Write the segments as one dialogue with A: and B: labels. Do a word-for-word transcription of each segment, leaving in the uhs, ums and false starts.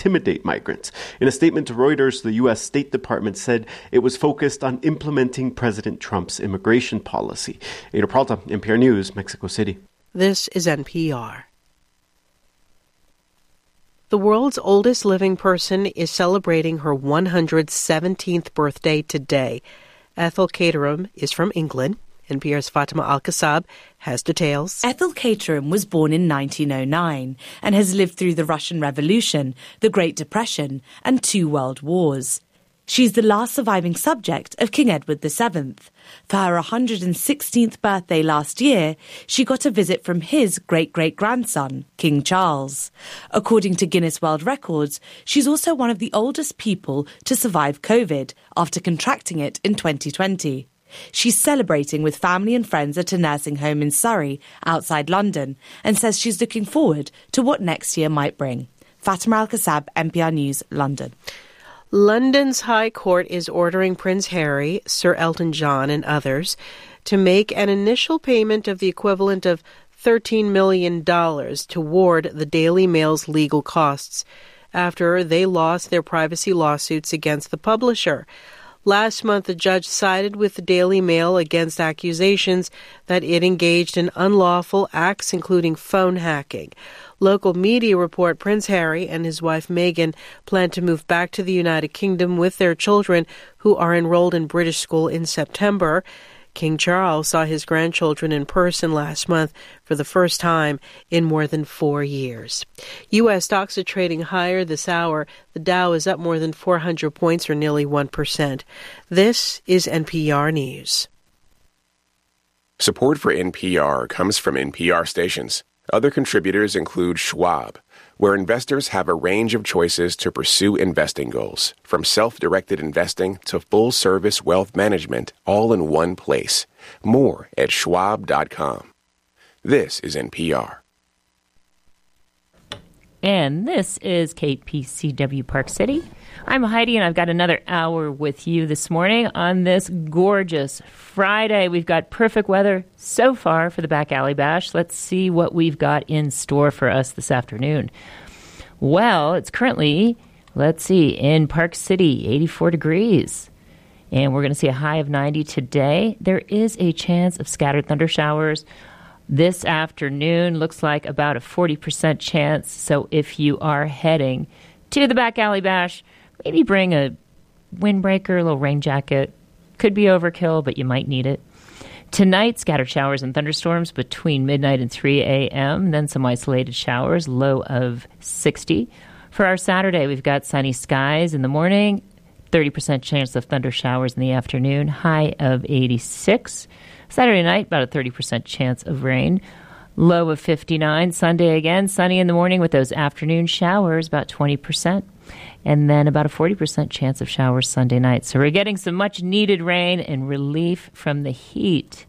A: intimidate migrants. In a statement to Reuters, the U S State Department said it was focused on implementing President Trump's immigration policy. Ada Peralta, N P R News, Mexico City.
B: This is N P R. The world's oldest living person is celebrating her one hundred seventeenth birthday today. Ethel Caterham is from England. N P R's Fatima Al-Kasab has details.
C: Ethel Caterham was born in nineteen oh nine and has lived through the Russian Revolution, the Great Depression, and two world wars. She's the last surviving subject of King Edward the Seventh. For her one hundred sixteenth birthday last year, she got a visit from his great-great-grandson, King Charles. According to Guinness World Records, she's also one of the oldest people to survive COVID after contracting it in twenty twenty. She's celebrating with family and friends at a nursing home in Surrey, outside London, and says she's looking forward to what next year might bring. Fatima Al-Kasab, N P R News, London.
B: London's High Court is ordering Prince Harry, Sir Elton John, and others to make an initial payment of the equivalent of thirteen million dollars toward the Daily Mail's legal costs after they lost their privacy lawsuits against the publisher. Last month, a judge sided with the Daily Mail against accusations that it engaged in unlawful acts, including phone hacking. Local media report Prince Harry and his wife Meghan plan to move back to the United Kingdom with their children, who are enrolled in British school in September. King Charles saw his grandchildren in person last month for the first time in more than four years. U S stocks are trading higher this hour. The Dow is up more than four hundred points, or nearly one percent. This is N P R News.
D: Support for N P R comes from N P R stations. Other contributors include Schwab, where investors have a range of choices to pursue investing goals, from self-directed investing to full-service wealth management, all in one place. More at schwab dot com. This is N P R.
E: And this is K P C W Park City. I'm Heidi, and I've got another hour with you this morning on this gorgeous Friday. We've got perfect weather so far for the Back Alley Bash. Let's see what we've got in store for us this afternoon. Well, it's currently, let's see, in Park City, eighty-four degrees. And we're going to see a high of ninety today. There is a chance of scattered thunder showers this afternoon. Looks like about a forty percent chance. So if you are heading to the Back Alley Bash, maybe bring a windbreaker, a little rain jacket. Could be overkill, but you might need it. Tonight, scattered showers and thunderstorms between midnight and three a.m., then some isolated showers, low of sixty. For our Saturday, we've got sunny skies in the morning, thirty percent chance of thunder showers in the afternoon, high of eighty-six. Saturday night, about a thirty percent chance of rain, low of fifty-nine. Sunday again, sunny in the morning with those afternoon showers, about twenty percent. And then about a forty percent chance of showers Sunday night. So we're getting some much-needed rain and relief from the heat.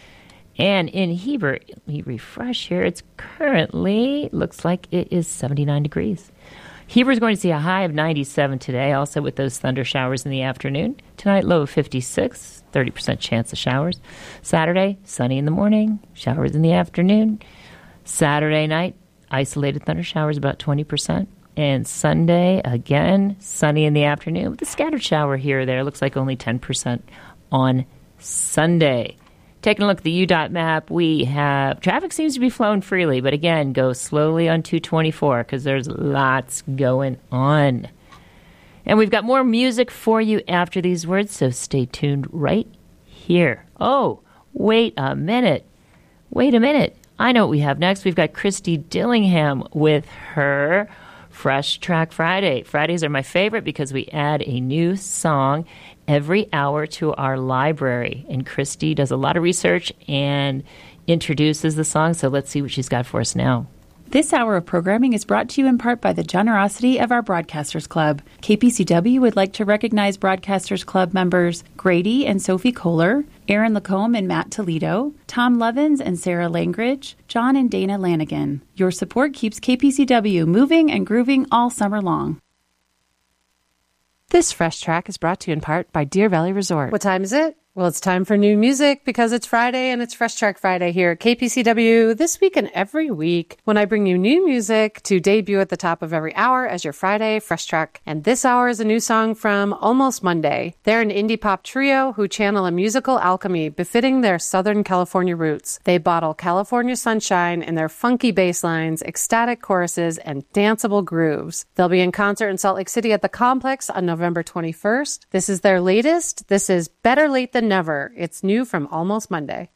E: And in Heber, let me refresh here. It's currently, looks like it is seventy-nine degrees. Heber's going to see a high of ninety-seven today, also with those thunder showers in the afternoon. Tonight, low of fifty-six, thirty percent chance of showers. Saturday, sunny in the morning, showers in the afternoon. Saturday night, isolated thunder showers, about twenty percent. And Sunday, again, sunny in the afternoon with a scattered shower here or there. Looks like only ten percent on Sunday. Taking a look at the U DOT map, we have traffic seems to be flowing freely, but again, go slowly on two twenty-four because there's lots going on. And we've got more music for you after these words, so stay tuned right here. Oh, wait a minute. Wait a minute. I know what we have next. We've got Christy Dillingham with her Fresh Track Friday. Fridays are my favorite because we add a new song every hour to our library. And Christy does a lot of research and introduces the song. So let's see what she's got for us now.
F: This hour of programming is brought to you in part by the generosity of our Broadcasters Club. K P C W would like to recognize Broadcasters Club members Grady and Sophie Kohler, Aaron Lacombe and Matt Toledo, Tom Levins and Sarah Langridge, John and Dana Lanigan. Your support keeps K P C W moving and grooving all summer long.
G: This Fresh Track is brought to you in part by Deer Valley Resort.
H: What time is it?
G: Well, it's time for new music because it's Friday and it's Fresh Track Friday here at K P C W this week and every week when I bring you new music to debut at the top of every hour as your Friday Fresh Track. And this hour is a new song from Almost Monday. They're an indie pop trio who channel a musical alchemy befitting their Southern California roots. They bottle California sunshine in their funky bass lines, ecstatic choruses, and danceable grooves. They'll be in concert in Salt Lake City at the Complex on November twenty-first. This is their latest. This is Better Late Than Never. It's new from Almost Monday.